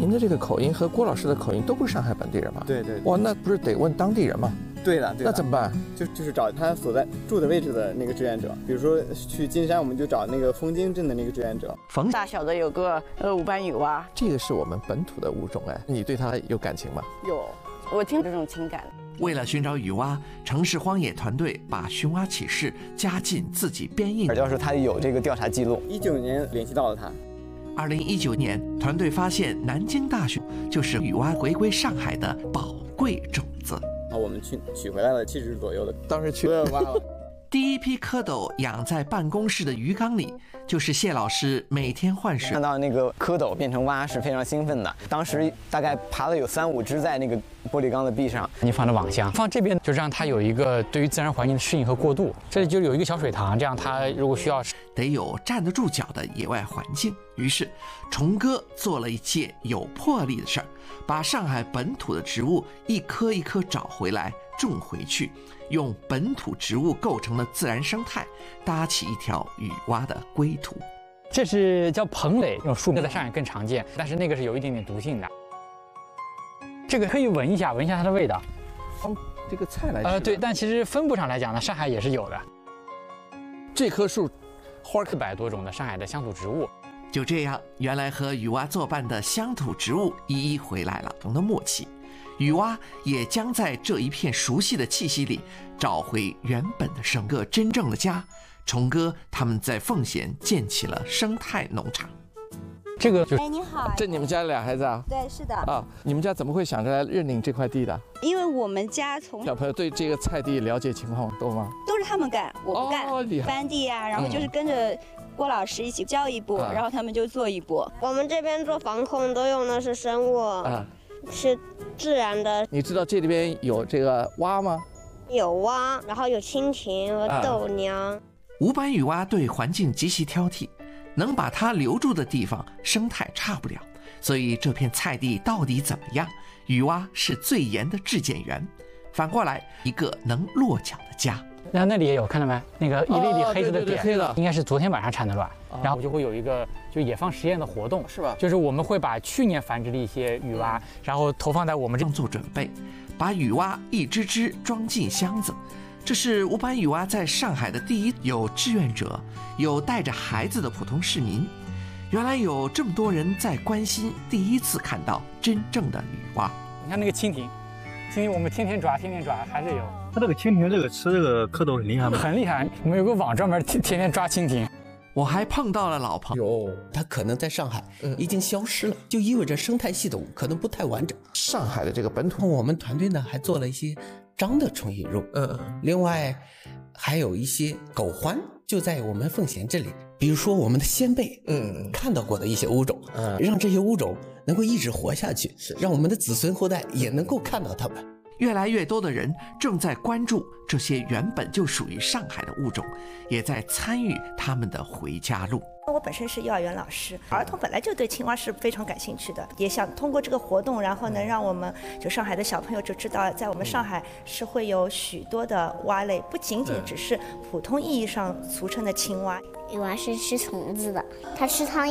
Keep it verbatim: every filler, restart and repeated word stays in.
您的这个口音和郭老师的口音都不是上海本地人吗？ 对对。 哇，那不是得问当地人吗？ 对的，对的。 那怎么办？ 就就是找他所在住的位置的那个志愿者，比如说去金山，我们就找那个枫泾镇的那个志愿者。 冯大小的有个呃五斑雨蛙， 这个是我们本土的物种哎，你对它有感情吗？ 有，我听这种情感。 为了寻找雨蛙，城市荒野团队把寻蛙启事加进自己编印。 尔教授他有这个调查记录，一九年联系到了他。 二零一九年，团队发现南京大熊就是雨蛙回归上海的宝贵种子。 啊，我们去取回来了七只左右的， 当时去挖了。 第一批蝌蚪养在办公室的鱼缸里，就是谢老师每天换水。 看到那个蝌蚪变成蛙是非常兴奋的，当时大概爬了有三五只在那个玻璃缸的壁上。 你放的网箱，放这边就让它有一个对于自然环境的适应和过渡。这里就有一个小水塘，这样它如果需要， 得有站得住脚的野外环境。于是，虫哥做了一件有魄力的事儿，把上海本土的植物一颗一颗找回来，种回去。用本土植物构成的自然生态，搭起一条雨蛙的归途。 这是叫蓬蕾，这种树苗在上海更常见，但是那个是有一点点毒性的。这个可以闻一下，闻一下它的味道。 当这个菜来吃。 呃，对，但其实分布上来讲呢，上海也是有的。 这棵树， 花四百多种的上海的乡土植物。 就这样，原来和雨蛙作伴的乡土植物一一回来了，同的默契。雨蛙也将在这一片熟悉的气息里找回原本的整个真正的家。虫哥他们在奉贤建起了生态农场。 这个就哎，你好， 这你们家俩孩子啊？ 对，是的。 啊，你们家怎么会想着来认领这块地的？ 因为我们家从小朋友对这个菜地了解情况多吗？ 都是他们干，我不干。 哦，厉害。 翻地呀、啊，然后就是跟着郭老师一起教一步，嗯、然后他们就做一步。 我们这边做防控都用的是生物。啊。是自然的。 你知道这里边有这个蛙吗？ 有蛙，然后有蜻蜓和豆娘。啊、 五斑雨蛙对环境极其挑剔，能把它留住的地方生态差不了，所以这片菜地到底怎么样，雨蛙是最严的质检员。反过来，一个能落脚的家。 然后那里也有，看到没？那个一粒粒黑色的点， 黑的， 应该是昨天晚上产的卵。然后就会有一个就野放实验的活动， 是吧？ 就是我们会把去年繁殖的一些雨蛙，然后投放在我们这做准备，把雨蛙一只只装进箱子。这是五斑雨蛙在上海的第一，有志愿者，有带着孩子的普通市民。原来有这么多人在关心，第一次看到真正的雨蛙。 你看那个蜻蜓，蜻蜓我们天天抓，天天抓，还是有。 它这个蜻蜓这个吃这个蝌蚪很厉害吗？ 很厉害，我们有个网专门天天天抓蜻蜓。 我还碰到了老朋友，它可能在上海已经消失了，嗯、就意味着生态系统可能不太完整。 上海的这个本土， 我们团队呢还做了一些章的虫引入，嗯，另外还有一些狗獾就在我们奉贤这里，比如说我们的先辈，嗯，看到过的一些物种，嗯，让这些物种能够一直活下去，是让我们的子孙后代也能够看到它们。 越来越多的人正在关注这些原本就属于上海的物种，也在参与他们的回家路。 我本身是幼儿园老师，儿童本来就对青蛙是非常感兴趣的，也想通过这个活动，然后能让我们就上海的小朋友就知道，在我们上海是会有许多的蛙类，不仅仅只是普通意义上俗称的青蛙。 雨蛙是吃虫子的，它吃苍蝇。